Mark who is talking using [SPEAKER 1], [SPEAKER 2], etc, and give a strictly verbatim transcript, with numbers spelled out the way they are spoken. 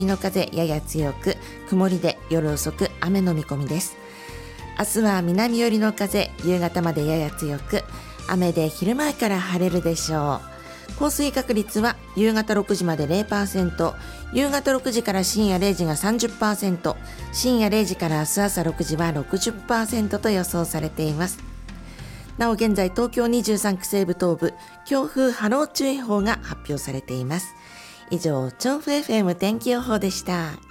[SPEAKER 1] の風やや強く、曇りで夜遅く雨の見込みです。明日は南寄りの風、夕方までやや強く、雨で昼前から晴れるでしょう。降水確率は夕方ろくじまで ゼロパーセント、夕方ろくじから深夜れいじが さんじゅっパーセント、深夜れいじから明日朝ろくじは ろくじゅっパーセント と予想されています。なお現在東京にじゅうさんく西部東部、強風波浪注意報が発表されています。以上、調布 エフエム 天気予報でした。